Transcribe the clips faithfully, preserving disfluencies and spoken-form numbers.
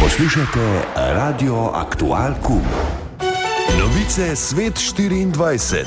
Poslušajte Radio Aktual Kum. Novice Svet štiriindvajset.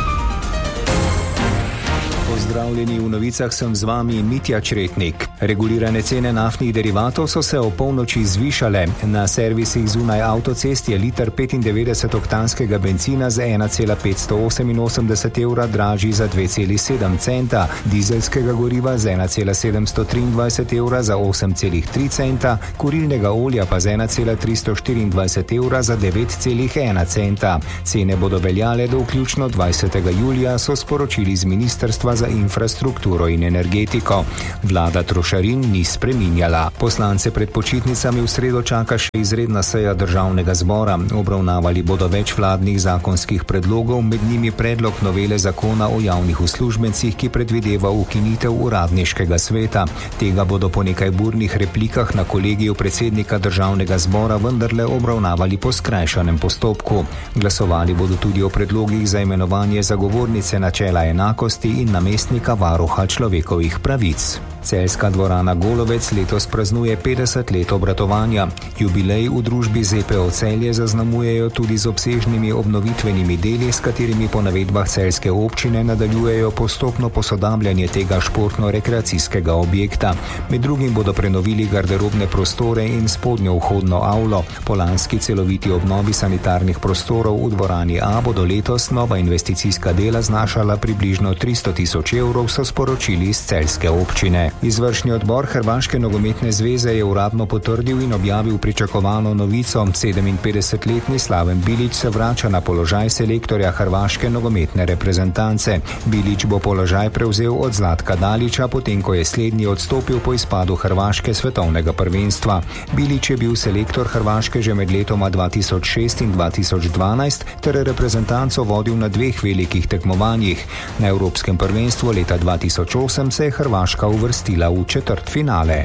Pozdravljeni, v novicah sem z vami Mitja Čretnik. Regulirane cene naftnih derivatov so se ob polnoči zvišale. Na servisih zunaj avtocest je liter petindevetdesetoktanskega bencina z ena cela petsto oseminosemdeset evra dražji za dve celi sedem centa, dizelskega goriva z ena cela sedemsto triindvajset evra za osem cela tri centa, kurilnega olja pa z ena cela tristo štiriindvajset evra za devet cela ena centa. Cene bodo veljale do vključno dvajsetega julija, so sporočili z Ministrstva za infrastrukturo in energetiko. Vlada trošarin ni spreminjala. Poslance pred počitnicami v sredo čaka še izredna seja Državnega zbora. Obravnavali bodo več vladnih zakonskih predlogov, med njimi predlog novele zakona o javnih uslužbencih, ki predvideva ukinitev uradniškega sveta. Tega bodo po nekaj burnih replikah na kolegiju predsednika Državnega zbora vendarle obravnavali po skrajšanem postopku. Glasovali bodo tudi o predlogih za imenovanje zagovornice načela enakosti in namestnika varuha človekovih pravic. Celjska dvorana Golovec letos praznuje petdeset let obratovanja. Jubilej v družbi Z P O Celje zaznamujejo tudi z obsežnimi obnovitvenimi deli, s katerimi po navedbah celjske občine nadaljujejo postopno posodabljanje tega športno-rekreacijskega objekta. Med drugim bodo prenovili garderobne prostore in spodnjo vhodno avlo. Po lanski celoviti obnovi sanitarnih prostorov v dvorani A bodo letos nova investicijska dela znašala približno tristo tisoč evrov, so sporočili iz celjske občine. Izvršni odbor Hrvaške nogometne zveze je uradno potrdil in objavil pričakovano novico. sedeminpetdesetletni Slaven Bilić se vrača na položaj selektorja Hrvaške nogometne reprezentance. Bilić bo položaj prevzel od Zlatka Dalića, potem ko je slednji odstopil po izpadu Hrvaške svetovnega prvenstva. Bilić je bil selektor Hrvaške že med letoma dva tisoč šest in dva tisoč dvanajst ter reprezentanco vodil na dveh velikih tekmovanjih. Na Evropskem prvenstvu leta dva tisoč osem se je Hrvaška uvrstila v četrtfinale.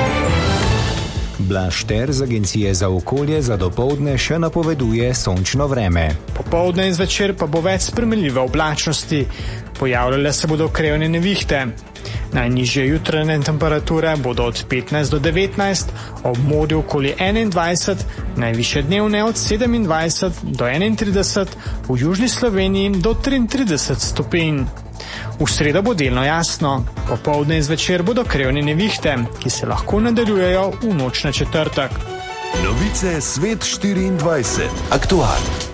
Blaž Šter z Agencije za okolje za dopoldne še napoveduje sončno vreme. Popoldne in zvečer pa bo več spremenljive oblačnosti. Pojavljale se bodo krevne nevihte. Najnižje jutranje temperature bodo od petnajst do devetnajst, ob morju okoli enaindvajset, najvišje dnevne od sedemindvajset do enaintrideset, v južni Sloveniji do triintrideset stopinj. V sredo bo delno jasno, popoldne in zvečer bodo krevne nevihte, ki se lahko nadaljujejo v noč na četrtek. Novice Svet štiriindvajset. Aktualno.